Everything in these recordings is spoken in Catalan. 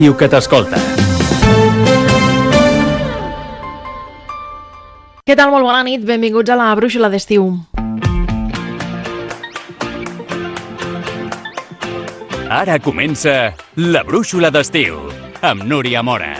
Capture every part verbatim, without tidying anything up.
Diu que t'escolta. Què tal? Molt bona nit, benvinguts a la Brúixola d'Estiu. Ara comença la Brúixola d'Estiu amb Núria Mora.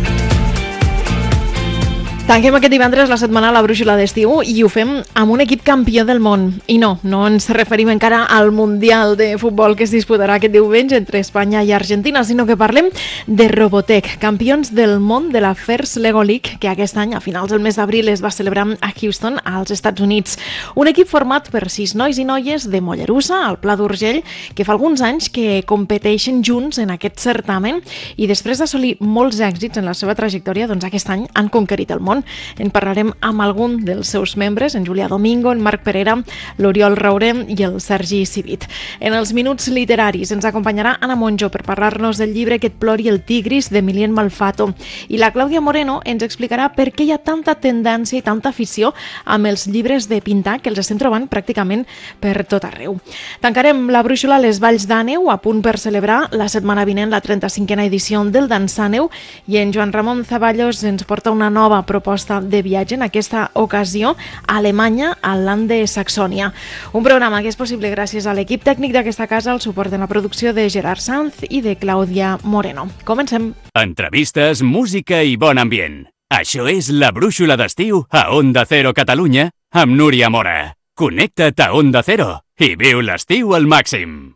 Tanquem aquest divendres la setmana a la Brúixola d'Estiu i ho fem amb un equip campió del món. I no, no ens referim encara al Mundial de Futbol que es disputarà aquest diumenge entre Espanya i Argentina, sinó que parlem de Robotech, campions del món de la First Lego League, que aquest any, a finals del mes d'abril, es va celebrar a Houston, als Estats Units. Un equip format per sis nois i noies de Mollerussa, al Pla d'Urgell, que fa alguns anys que competeixen junts en aquest certamen i després d'assolir molts èxits en la seva trajectòria, doncs aquest any han conquerit el món. En parlarem amb algun dels seus membres, en Julià Domingo, en Marc Perera, l'Oriol Roure i el Sergi Civit. En els minuts literaris ens acompanyarà Anna Monjo per parlar-nos del llibre Que et plori el tigris d'Emilien Malfato, i la Clàudia Moreno ens explicarà per què hi ha tanta tendència i tanta afició amb els llibres de pintar, que els estem trobant pràcticament per tot arreu. Tancarem la brúixola a les Valls d'Àneu, a punt per celebrar la setmana vinent la trenta-cinquena edició del Dansàneu, i en Joan Ramon Zaballos ens porta una nova proposta de viatge, en aquesta ocasió a Alemanya, al Land de Saxònia. Un programa que és possible gràcies a l'equip tècnic d'aquesta casa, el suport de la producció de Gerard Sanz i de Clàudia Moreno. Comencem. Entrevistes, música i bon ambient. Això és la Brúixola d'Estiu a Onda Cero Catalunya amb Núria Mora. Connecta't a Onda Cero i viu l'estiu al màxim.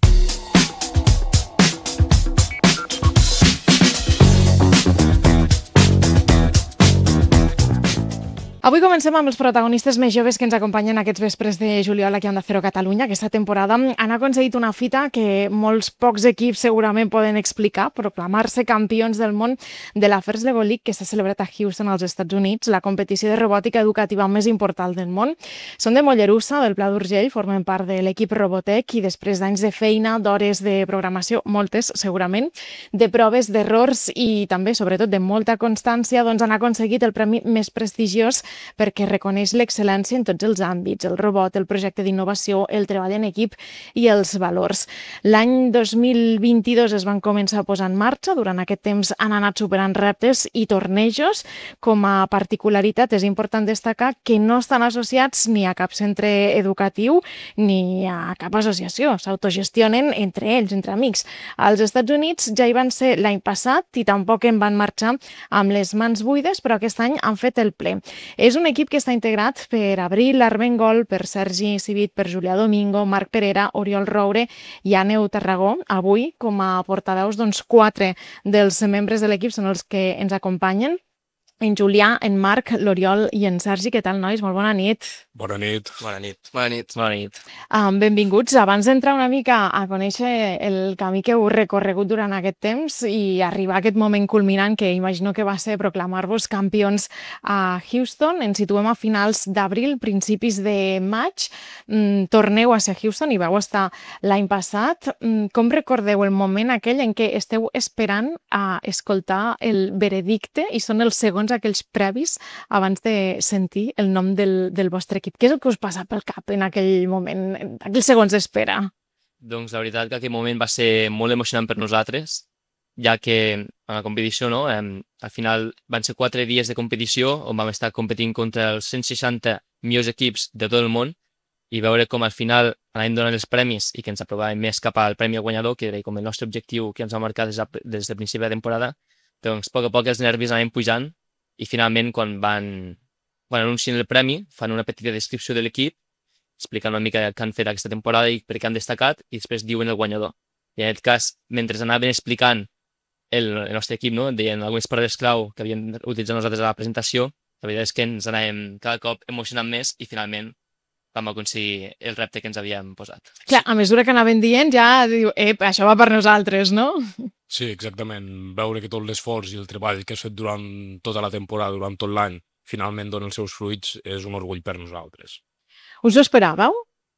Avui comencem amb els protagonistes més joves que ens acompanyen aquests vespres de juliol aquí a Onda Cero Catalunya. Aquesta temporada han aconseguit una fita que molts pocs equips segurament poden explicar, proclamar-se campions del món de la First Lego League, que s'ha celebrat a Houston, als Estats Units, la competició de robòtica educativa més important del món. Són de Mollerussa, del Pla d'Urgell, formen part de l'equip Robotech i després d'anys de feina, d'hores de programació, moltes segurament, de proves, d'errors i també, sobretot, de molta constància, doncs han aconseguit el premi més prestigiós perquè reconeix l'excel·lència en tots els àmbits, el robot, el projecte d'innovació, el treball en equip i els valors. L'any dos mil vint-i-dos es van començar a posar en marxa, durant aquest temps han anat superant reptes i tornejos. Com a particularitat és important destacar que no estan associats ni a cap centre educatiu ni a cap associació, s'autogestionen entre ells, entre amics. Als Estats Units ja hi van ser l'any passat i tampoc en van marxar amb les mans buides, però aquest any han fet el ple. És un equip que està integrat per Abril Armengol, per Sergi Civit, per Julià Domingo, Marc Perera, Oriol Roure i Àneu Tarragó. Avui, com a portaveus, doncs quatre dels membres de l'equip són els que ens acompanyen. En Julià, en Marc, l'Oriol i en Sergi. Què tal, nois? Molt bona nit. Bona nit. Bona nit. Bona nit. Bona nit. Um, benvinguts. Abans d'entrar una mica a conèixer el camí que heu recorregut durant aquest temps i arribar a aquest moment culminant que imagino que va ser proclamar-vos campions a Houston, ens situem a finals d'abril, principis de maig. Mm, torneu a ser a Houston i vau estar l'any passat. Mm, com recordeu el moment aquell en què esteu esperant a escoltar el veredicte i són els segons aquells previs abans de sentir el nom del, del vostre equip? Què és el que us passa pel cap en aquell moment, en aquells segons d'espera? Doncs la veritat que aquell moment va ser molt emocionant per nosaltres, ja que en la competició, no, eh, al final van ser quatre dies de competició on vam estar competint contra els cent seixanta millors equips de tot el món i veure com al final anàvem donant els premis i que ens aprovàvem més cap al premi guanyador, que era com el nostre objectiu que ens va marcar des, de, des del principi de la temporada. Doncs a poc a poc els nervis anaven pujant i finalment quan van, quan anuncien el premi fan una petita descripció de l'equip explicant una mica què han fet aquesta temporada i per què han destacat i després diuen el guanyador. I en aquest cas, mentre anaven explicant el, el nostre equip, no, deien algunes paraules clau que havíem utilitzat nosaltres a la presentació, la veritat és que ens anàvem cada cop emocionant més i finalment vam aconseguir el repte que ens havíem posat. Clar, a mesura que anaven dient ja diu, ep, això va per nosaltres, no? Sí, exactament. Veure que tot l'esforç i el treball que has fet durant tota la temporada, durant tot l'any, finalment dona els seus fruits, és un orgull per nosaltres. Us ho esperàveu?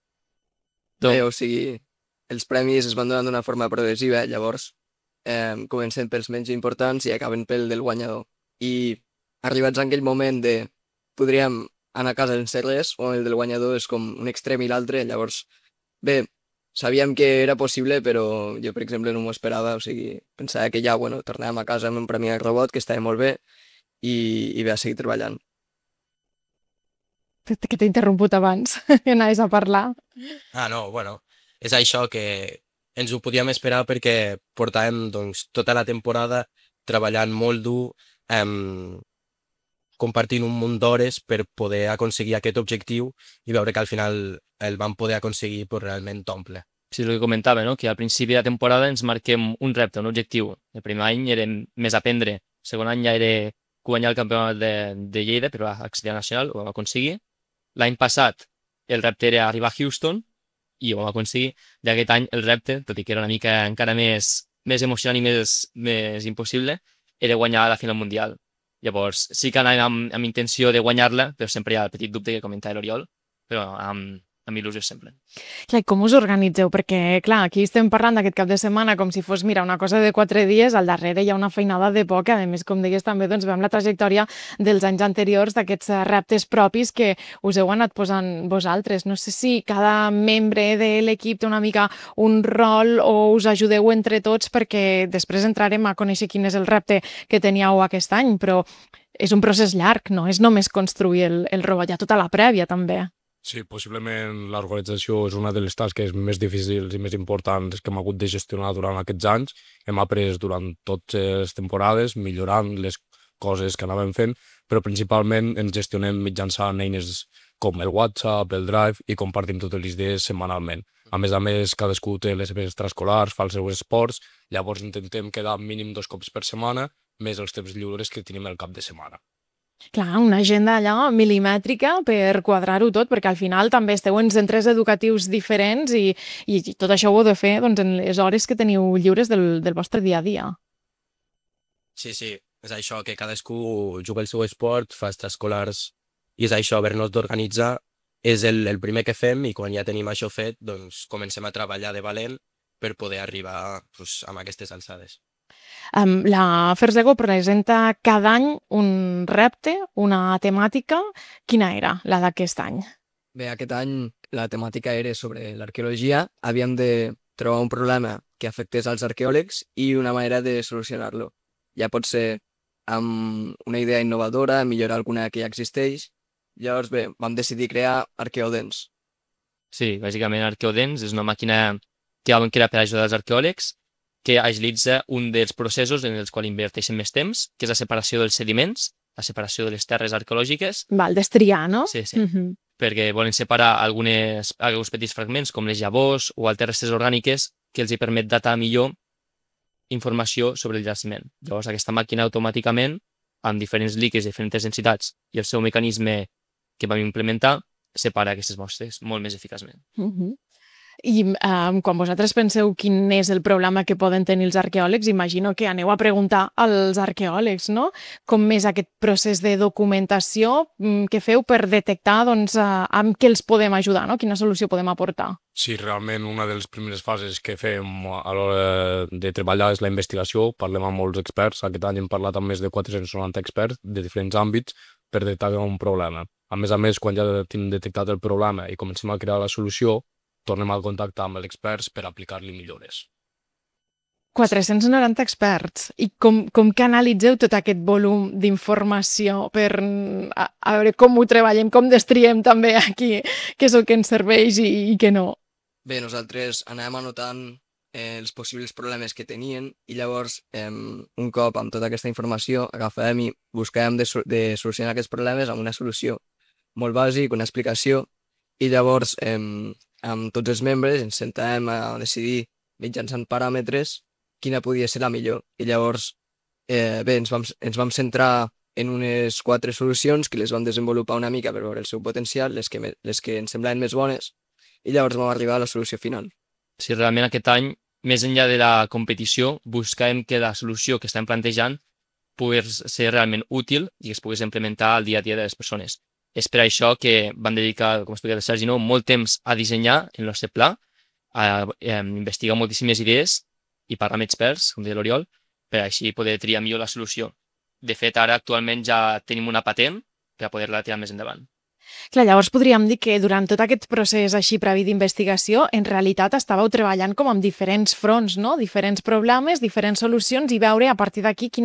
Bé, o sigui, els premis es van donant d'una forma progressiva, llavors eh, comencen pels menys importants i acaben pel del guanyador. I arribats a aquell moment de podríem anar a casa sense res, o el del guanyador és com un extrem i l'altre, llavors, bé, sabíem que era possible, però jo, per exemple, no m'ho esperava. O sigui, pensava que ja, bueno, tornàvem a casa amb un premi de robot, que estava molt bé, i, i bé, a seguir treballant. Que t'he interromput abans, que anaves a parlar. Ah, no, bueno, és això que ens ho podíem esperar perquè portàvem doncs, tota la temporada treballant molt dur, eh, compartint un munt d'hores per poder aconseguir aquest objectiu i veure que al final el vam poder aconseguir pues, realment omple. Sí, és el que comentava, no? Que al principi de la temporada ens marquem un repte, un objectiu. El primer any era més aprendre, el segon any ja era guanyar el campionat de, de Lleida, però accedir a nacional, ho vam aconseguir. L'any passat el repte era arribar a Houston i ho vam aconseguir. D'aquest any el repte, tot i que era una mica encara més, més emocionant i més, més impossible, era guanyar la final mundial. Llavors, sí que anàvem amb, amb intenció de guanyar-la, però sempre hi ha el petit dubte que comentava l'Oriol, però amb, amb il·lusió sempre. Clar, i com us organitzeu? Perquè, clar, aquí estem parlant d'aquest cap de setmana com si fos, mira, una cosa de quatre dies, al darrere hi ha una feinada de poc, a més, com deies també, doncs veiem la trajectòria dels anys anteriors, d'aquests reptes propis que us heu anat posant vosaltres. No sé si cada membre de l'equip té una mica un rol o us ajudeu entre tots, perquè després entrarem a conèixer quin és el repte que teníeu aquest any, però és un procés llarg, no és només construir el, el robot, hi ha tota la prèvia també. Sí, possiblement l'organització és una de les tasques més difícils i més importants que hem hagut de gestionar durant aquests anys. Hem après durant totes les temporades, millorant les coses que anàvem fent, però principalment ens gestionem mitjançant eines com el WhatsApp, el Drive, i compartim totes les idees setmanalment. A més a més, cadascú té les seves extraescolars, fa els seus esports, llavors intentem quedar mínim dos cops per setmana, més els temps lliures que tenim el cap de setmana. Clar, una agenda allà milimètrica per quadrar-ho tot, perquè al final també esteu en centres educatius diferents i, i tot això ho heu de fer doncs, en les hores que teniu lliures del, del vostre dia a dia. Sí, sí, és això, que cadascú juga el seu esport, fa extraescolars, i és això, haver-nos d'organitzar és el, el primer que fem, i quan ja tenim això fet, doncs comencem a treballar de valent per poder arribar pues, a aquestes alçades. Um, la FERSEGO presenta cada any un repte, una temàtica. Quina era la d'aquest any? Bé, aquest any la temàtica era sobre l'arqueologia. Havíem de trobar un problema que afectés als arqueòlegs i una manera de solucionar-lo. Ja pot ser amb una idea innovadora, millorar alguna que ja existeix. Llavors, bé, vam decidir crear Arqueodens. Sí, bàsicament Arqueodens és una màquina que vam crear per ajudar els arqueòlegs, que agilitza un dels processos en els quals inverteixen més temps, que és la separació dels sediments, la separació de les terres arqueològiques. Val, destriar, no? Sí, sí. Uh -huh. Perquè volen separar algunes, alguns petits fragments, com les llavors o altres restes orgàniques, que els hi permet datar millor informació sobre el jaciment. Llavors, aquesta màquina automàticament, amb diferents líquids de diferents densitats i el seu mecanisme que vam implementar, separa aquestes mostres molt més eficaçment. Uh -huh. I um, quan vosaltres penseu quin és el problema que poden tenir els arqueòlegs, imagino que aneu a preguntar als arqueòlegs, no? Com és aquest procés de documentació que feu per detectar doncs, uh, amb què els podem ajudar, no? Quina solució podem aportar? Sí, realment una de les primeres fases que fem a l'hora de treballar és la investigació. Parlem amb molts experts. Aquest any hem parlat amb més de quatre-cents noranta experts de diferents àmbits per detectar un problema. A més a més, quan ja tenim detectat el problema i comencem a crear la solució, tornem al contacte amb els experts per aplicar-li millores. quatre-cents noranta experts. I com, com que analitzeu tot aquest volum d'informació per a, a veure com ho treballem, com destriem també aquí què és el que ens serveix i, i què no? Bé, nosaltres anàvem anotant eh, els possibles problemes que tenien i llavors, eh, un cop amb tota aquesta informació, agafàvem i buscàvem de, de solucionar aquests problemes amb una solució molt bàsica, una explicació, i llavors eh, amb tots els membres ens sentàvem a decidir mitjançant paràmetres quina podia ser la millor. I llavors, eh, bé, ens vam, ens vam centrar en unes quatre solucions que les vam desenvolupar una mica per veure el seu potencial, les que, les que ens semblaven més bones, i llavors vam arribar a la solució final. Sí, realment aquest any, més enllà de la competició, buscàvem que la solució que estem plantejant pogués ser realment útil i que es pogués implementar al dia a dia de les persones. És per això que vam dedicar, com explicat el Sergi, no, molt temps a dissenyar el nostre pla, a, a investigar moltíssimes idees i parlar amb experts, com deia l'Oriol, per així poder triar millor la solució. De fet, ara actualment ja tenim una patent per a poder-la tirar més endavant. Clar, llavors podríem dir que durant tot aquest procés així previ d'investigació, en realitat estàveu treballant com amb diferents fronts, no? Diferents problemes, diferents solucions i veure a partir d'aquí quina